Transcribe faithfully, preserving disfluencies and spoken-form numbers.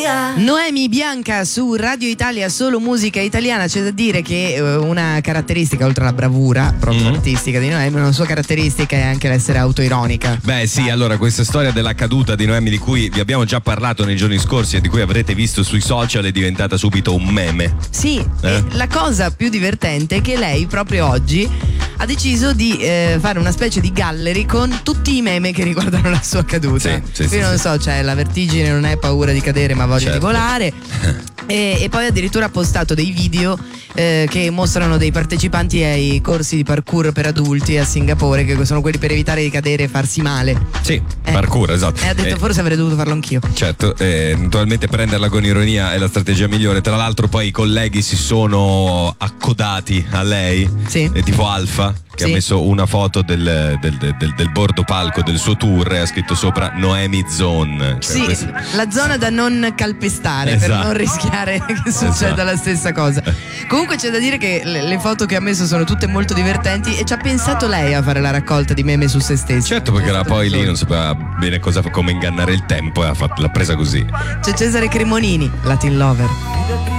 mia. Noemi Bianca su Radio Italia, solo musica italiana. C'è da dire che uh, una caratteristica, oltre alla bravura proprio mm-hmm. artistica di Noemi, una sua caratteristica è anche l'essere autoironica. Beh sì, allora questa storia della caduta di Noemi, di cui vi abbiamo già parlato nei giorni scorsi e di cui avrete visto sui social, è diventata subito un meme. Sì, eh? e la cosa più divertente è che lei proprio oggi ha deciso di eh, fare una specie di gallery con tutti i meme che riguardano la sua caduta. Sì, sì, Quindi sì, non sì. so, cioè la vertigine non è paura di cadere ma voglia certo. di volare. E, e poi addirittura ha postato dei video eh, che mostrano dei partecipanti ai corsi di parkour per adulti a Singapore, che sono quelli per evitare di cadere e farsi male. Sì, eh. parkour, esatto. E ha detto eh. forse avrei dovuto farlo anch'io. Certo, eh, naturalmente prenderla con ironia è la strategia migliore. Tra l'altro poi i colleghi si sono accodati a lei, sì. eh, tipo Alfa, che sì. ha messo una foto del, del, del, del bordo palco del suo tour e ha scritto sopra Noemi Zone. Cioè sì, questo... la zona da non calpestare, esatto. per non rischiare che succeda esatto. la stessa cosa. Comunque c'è da dire che le, le foto che ha messo sono tutte molto divertenti e ci ha pensato lei a fare la raccolta di meme su se stessa. Certo, perché era poi lì non sapeva bene cosa, come ingannare il tempo e ha fatto, l'ha presa così. C'è Cesare Cremonini, Latin Lover.